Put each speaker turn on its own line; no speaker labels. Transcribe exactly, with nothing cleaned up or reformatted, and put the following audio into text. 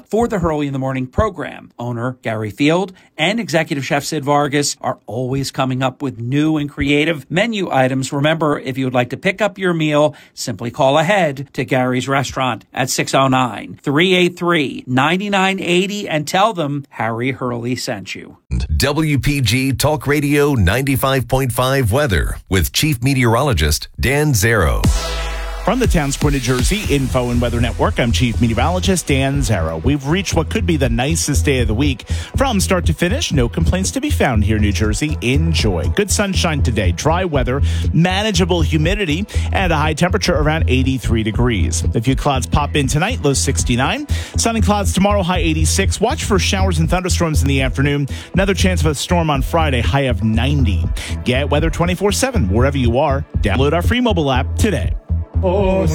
for the Hurley in the Morning program. Owner Gary Field and executive chef Sid Vargas are always coming up with new and creative menu items. Remember, if you would like to pick up your meal, simply call ahead to Gary's Restaurant at six oh nine, three eight three, nine nine eight oh and tell them Harry Hurley sent you.
W P G Talk Radio ninety-five point five weather with Chief Meteorologist Dan Zarrow.
From the Towns Point, New Jersey Info and Weather Network, I'm Chief Meteorologist Dan Zarrow. We've reached what could be the nicest day of the week. From start to finish, no complaints to be found here in New Jersey. Enjoy. Good sunshine today, dry weather, manageable humidity, and a high temperature around eighty-three degrees. A few clouds pop in tonight, low sixty-nine. Sun and clouds tomorrow, high eighty-six. Watch for showers and thunderstorms in the afternoon. Another chance of a storm on Friday, high of ninety. Get weather twenty-four seven wherever you are. Download our free mobile app today.
Oh,